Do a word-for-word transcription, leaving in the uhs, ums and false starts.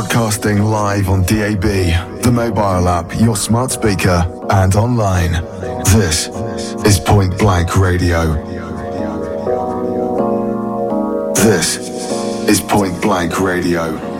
Broadcasting live on D A B, the mobile app, your smart speaker, and online. This is Point Blank Radio. This is Point Blank Radio.